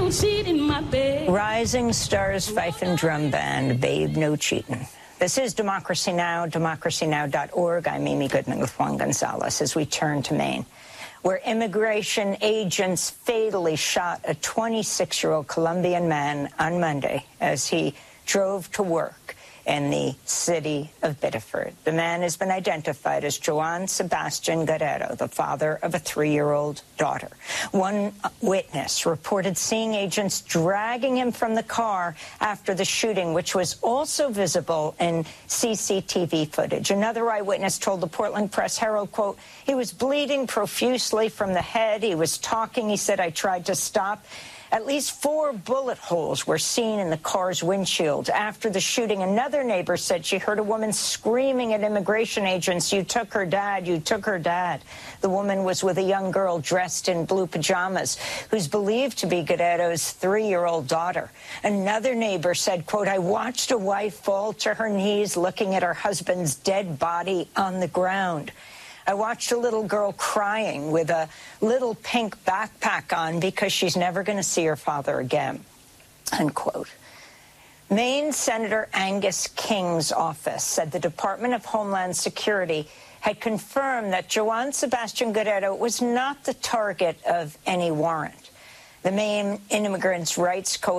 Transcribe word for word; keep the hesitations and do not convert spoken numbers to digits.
one seat in my bed. Rising Stars Fife and Drum Band, Babe No Cheatin'. This is Democracy Now!, democracy now dot org. I'm Amy Goodman with Juan Gonzalez as we turn to Maine, where immigration agents fatally shot a twenty-six-year-old Colombian man on Monday as he drove to work in the city of Biddeford. The man has been identified as Joan Sebastian Guerrero, the father of a three-year-old daughter. One witness reported seeing agents dragging him from the car after the shooting, which was also visible in C C T V footage. Another eyewitness told the Portland Press-Herald, quote, he was bleeding profusely from the head. He was talking. He said, I tried to stop. At least four bullet holes were seen in the car's windshield. After the shooting, another neighbor said she heard a woman screaming at immigration agents, you took her dad, you took her dad. The woman was with a young girl dressed in blue pajamas, who's believed to be Guerrero's three-year-old daughter. Another neighbor said, quote, I watched a wife fall to her knees looking at her husband's dead body on the ground. I watched a little girl crying with a little pink backpack on because she's never going to see her father again, unquote. Maine Senator Angus King's office said the Department of Homeland Security had confirmed that Joan Sebastian Guerrero was not the target of any warrant. The Maine Immigrants' Rights Coalition